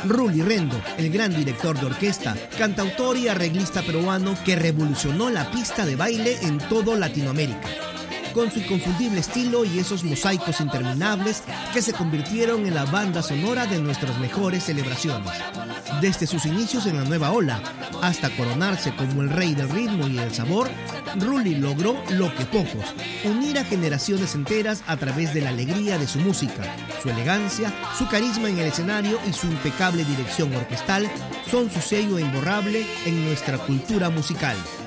Rully Rendo, el gran director de orquesta, cantautor y arreglista peruano que revolucionó la pista de baile en todo Latinoamérica, con su inconfundible estilo y esos mosaicos interminables que se convirtieron en la banda sonora de nuestras mejores celebraciones. Desde sus inicios en la nueva ola hasta coronarse como el rey del ritmo y el sabor, Rully logró lo que pocos: unir a generaciones enteras a través de la alegría de su música. Su elegancia, su carisma en el escenario y su impecable dirección orquestal son su sello imborrable en nuestra cultura musical.